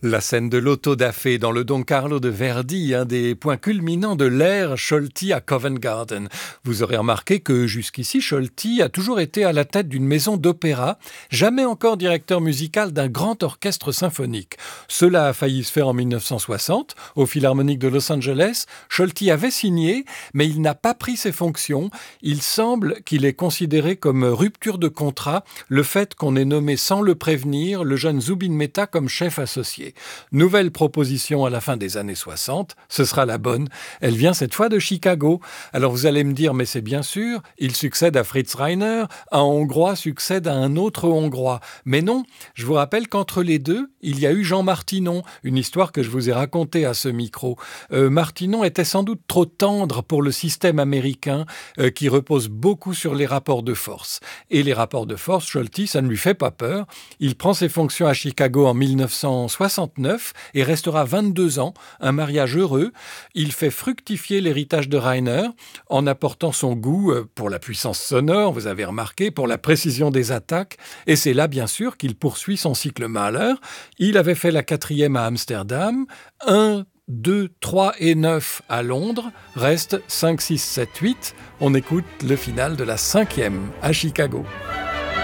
La scène de l'auto da Fé dans le Don Carlo de Verdi, un des points culminants de l'ère Scholti à Covent Garden. Vous aurez remarqué que jusqu'ici, Scholti a toujours été à la tête d'une maison d'opéra, jamais encore directeur musical d'un grand orchestre symphonique. Cela a failli se faire en 1960, au Philharmonique de Los Angeles. Scholti avait signé, mais il n'a pas pris ses fonctions. Il semble qu'il ait considéré comme rupture de contrat le fait qu'on ait nommé sans le prévenir le jeune Zubin Mehta comme chef associé. Nouvelle proposition à la fin des années 60, ce sera la bonne. Elle vient cette fois de Chicago. Alors vous allez me dire, mais c'est bien sûr, il succède à Fritz Reiner, un Hongrois succède à un autre Hongrois. Mais non, je vous rappelle qu'entre les deux, il y a eu Jean Martinon, une histoire que je vous ai racontée à ce micro. Martinon était sans doute trop tendre pour le système américain qui repose beaucoup sur les rapports de force. Et les rapports de force, Scholti, ça ne lui fait pas peur. Il prend ses fonctions à Chicago en 1969 et restera 22 ans, un mariage heureux. Il fait fructifier l'héritage de Reiner en apportant son goût pour la puissance sonore, vous avez remarqué, pour la précision des attaques. Et c'est là, bien sûr, qu'il poursuit son cycle Mahler. Il avait fait la 4e à Amsterdam, 1, 2, 3 et 9 à Londres, reste 5, 6, 7, 8. On écoute le final de la 5e à Chicago.